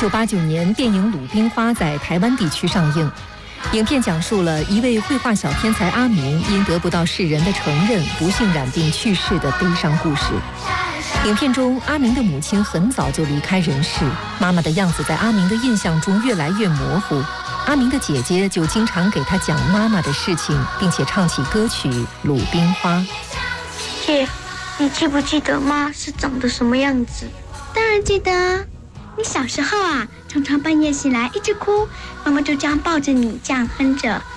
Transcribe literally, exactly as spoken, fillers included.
九八九年，电影《鲁冰花》在台湾地区上映。影片讲述了一位绘画小天才阿明因得不到世人的承认，不幸染病去世的悲伤故事。影片中，阿明的母亲很早就离开人世，妈妈的样子在阿明的印象中越来越模糊。阿明的姐姐就经常给他讲妈妈的事情，并且唱起歌曲《鲁冰花》。 姐，你记不记得妈是长得什么样子？ 当然记得啊，你小时候啊，常常半夜醒来一直哭，妈妈就这样抱着你，这样哼着